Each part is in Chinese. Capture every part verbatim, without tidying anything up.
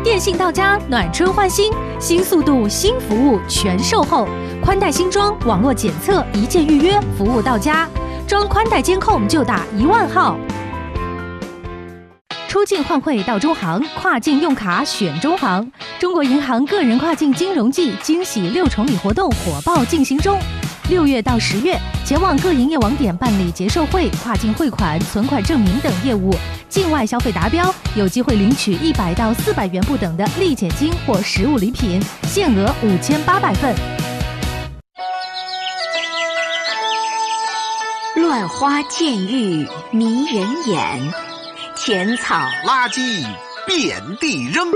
电信到家，暖春换新，新速度、新服务全售后，宽带新装，网络检测，一键预约，服务到家。装宽带监控就打一万号。出境换汇到中行，跨境用卡选中行。中国银行个人跨境金融季惊喜六重礼活动火爆进行中。六月到十月，前往各营业网点办理结售汇、跨境汇款、存款证明等业务，境外消费达标，有机会领取一百到四百元不等的立减金或实物礼品，限额五千八百份。 乱花渐欲迷人眼，浅草垃圾遍地扔，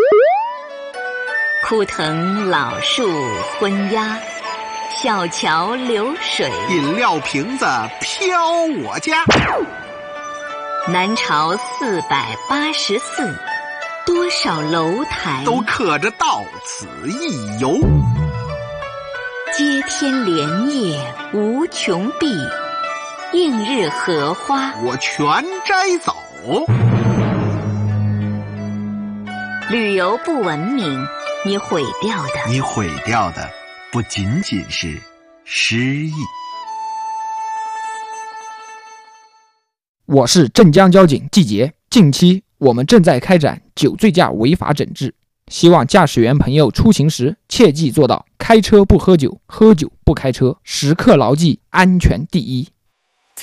枯藤老树昏鸦，小桥流水， 饮料瓶子飘我家。 南朝四百八十寺，多少楼台都刻着到此一游。 接天莲叶无穷碧，映日荷花我全摘走。 旅游不文明，你毁掉的， 你毁掉的不仅仅是诗意。 我是镇江交警季杰，近期我们正在开展酒醉驾违法整治，希望驾驶员朋友出行时切记做到开车不喝酒，喝酒不开车，时刻牢记安全第一。